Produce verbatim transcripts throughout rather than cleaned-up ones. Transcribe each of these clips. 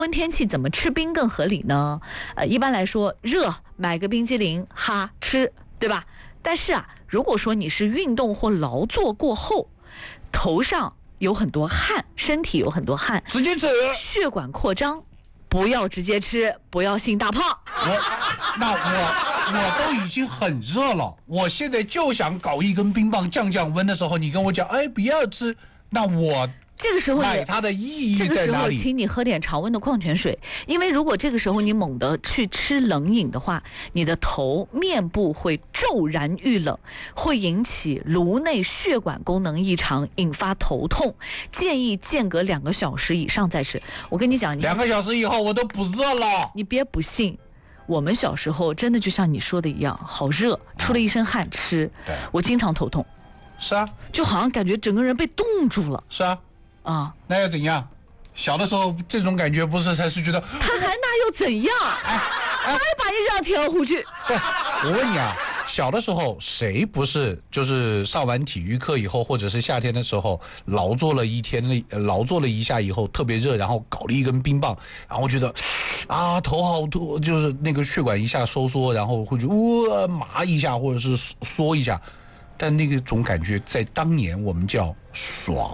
温天气怎么吃冰更合理呢？呃，一般来说，热买个冰激凌哈吃，对吧？但是啊，如果说你是运动或劳作过后，头上有很多汗，身体有很多汗， 直接吃， 血管扩张，不要直接吃，不要性大胖。 我那我我都已经很热了，我现在就想搞一根冰棒降降温的时候，你跟我讲，哎，不要吃，那我。 这个时候买它的意义在哪里？ 这个时候，请你喝点常温的矿泉水，因为如果这个时候你猛地去吃冷饮的话，你的头、面部会骤然遇冷，会引起颅内血管功能异常，引发头痛。建议间隔两个小时以上再吃。我跟你讲，你两个小时以后我都不热了。 你别不信。我们小时候真的就像你说的一样，好热，出了一身汗吃， 对， 我经常头痛。 是啊，就好像感觉整个人被冻住了。 是啊。 啊， 那又怎样？小的时候这种感觉不是才是觉得他还那又怎样？哎，还把你让天鹅湖去。 对，我问你啊，小的时候谁不是就是上完体育课以后，或者是夏天的时候劳作了一天了，劳作了一下以后特别热，然后搞了一根冰棒，然后觉得啊头好痛，就是那个血管一下收缩，然后会觉得哇麻一下，或者是缩一下，但那个种感觉在当年我们叫爽。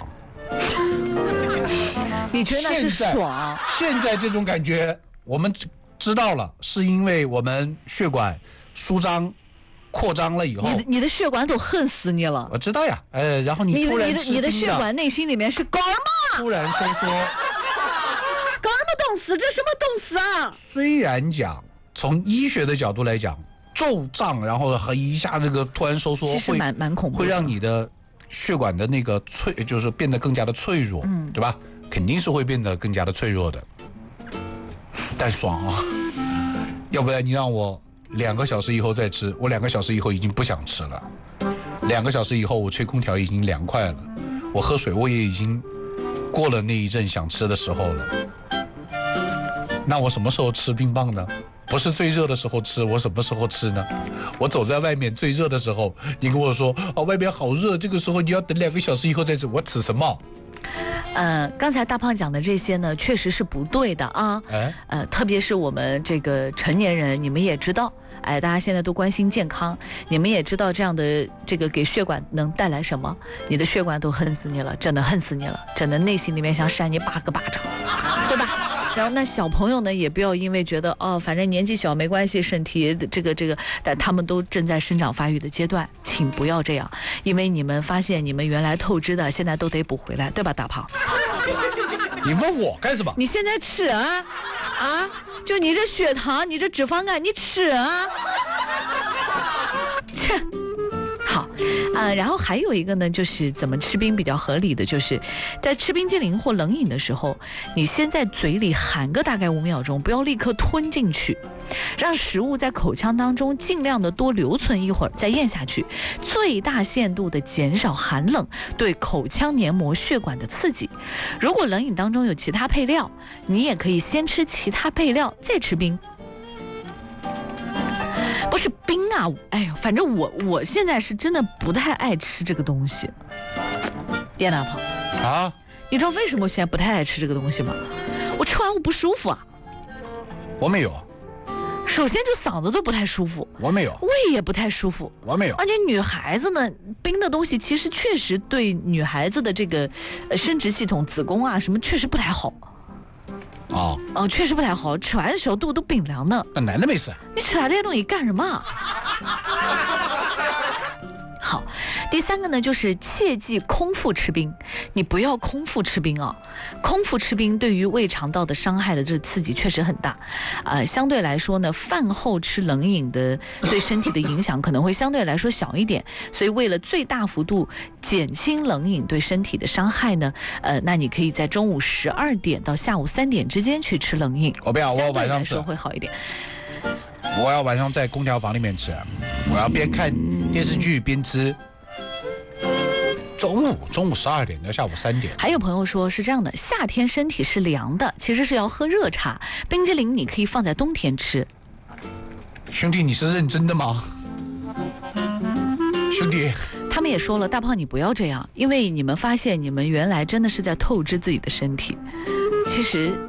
你觉得那是爽？ 现在, 现在这种感觉我们知道了，是因为我们血管舒张扩张了以后， 你的你的血管都恨死你了。 我知道呀，呃，然后你突然你的你的你的血管内心里面是高尔玛， 突然收缩， 高尔玛冻死，这什么冻死啊？ 虽然讲从医学的角度来讲，骤胀然后和一下这个突然收缩， 其实蛮蛮恐怖的， 会让你的血管的那个脆，就是变得更加的脆弱，嗯，对吧？肯定是会变得更加的脆弱的。但爽啊！要不然你让我两个小时以后再吃，我两个小时以后已经不想吃了。两个小时以后我吹空调已经凉快了，我喝水我也已经过了那一阵想吃的时候了。那我什么时候吃冰棒呢？不是最热的时候吃，我什么时候吃呢？我走在外面最热的时候，你跟我说哦，外面好热，这个时候你要等两个小时以后再吃，我吃什么？ 呃，刚才大胖讲的这些呢，确实是不对的啊。哎，呃，特别是我们这个成年人，你们也知道，哎，大家现在都关心健康，你们也知道这样的这个给血管能带来什么，你的血管都恨死你了，真的恨死你了，真的内心里面想扇你八个巴掌，对吧？然后那小朋友呢，也不要因为觉得哦，反正年纪小没关系，身体这个这个，但他们都正在生长发育的阶段，请不要这样，因为你们发现你们原来透支的，现在都得补回来，对吧，大胖？ 你问我干什么？ 你现在吃啊啊！就你这血糖，你这脂肪肝，你吃啊！切。好，呃，然后还有一个呢，就是怎么吃冰比较合理的，就是在吃冰激凌或冷饮的时候，你先在嘴里含个大概五秒钟，不要立刻吞进去，让食物在口腔当中尽量的多留存一会儿再咽下去，最大限度的减少寒冷对口腔黏膜血管的刺激。如果冷饮当中有其他配料，你也可以先吃其他配料再吃冰。不是冰啊，哎呦，反正我我现在是真的不太爱吃这个东西。叶大胖啊， 你知道为什么我现在不太爱吃这个东西吗？我吃完我不舒服啊。 我没有。 首先就嗓子都不太舒服， 我没有。 胃也不太舒服， 我没有。 而且女孩子呢，冰的东西其实确实对女孩子的这个呃生殖系统、子宫啊什么确实不太好。 哦哦，确实不太好，吃完的时候肚子都冰凉的。 那男的没事， 你吃完这些东西干什么？好，第三个呢，就是切忌空腹吃冰，你不要空腹吃冰啊！空腹吃冰对于胃肠道的伤害的这刺激确实很大，呃，相对来说呢，饭后吃冷饮的对身体的影响可能会相对来说小一点，所以为了最大幅度减轻冷饮对身体的伤害呢，呃，那你可以在中午十二点到下午三点之间去吃冷饮， 我不要，我晚上吃相对来说会好一点。 我要晚上在空调房里面吃，我要边看电视剧边吃。中午中午十二点到下午三点。 还有朋友说是这样的，夏天身体是凉的，其实是要喝热茶，冰激凌你可以放在冬天吃。 兄弟，你是认真的吗？兄弟， 他们也说了，大胖你不要这样，因为你们发现你们原来真的是在透支自己的身体。其实